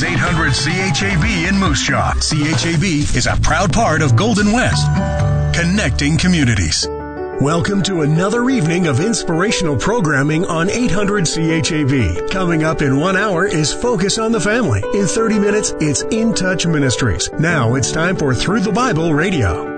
is 800 CHAB in Moose Jaw. CHAB is a proud part of Golden West, connecting communities. Welcome to another evening of inspirational programming on 800 CHAB. Coming up in 1 hour is Focus on the Family. In 30 minutes, it's In Touch Ministries. Now it's time for Through the Bible Radio.